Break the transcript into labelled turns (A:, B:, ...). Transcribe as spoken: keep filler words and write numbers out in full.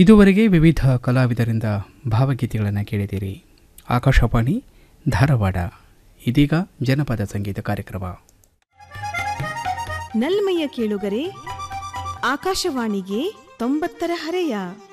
A: ಇದುವರೆಗೆ ವಿವಿಧ ಕಲಾವಿದರಿಂದ ಭಾವಗೀತೆಗಳನ್ನು ಕೇಳಿದಿರಿ. ಆಕಾಶವಾಣಿ ಧಾರವಾಡ. ಇದೀಗ ಜನಪದ ಸಂಗೀತ ಕಾರ್ಯಕ್ರಮ.
B: ನಲ್ಮೆಯ ಕೇಳುಗರೆ, ಆಕಾಶವಾಣಿಗೆ ತೊಂಬತ್ತರ ಹರೆಯ.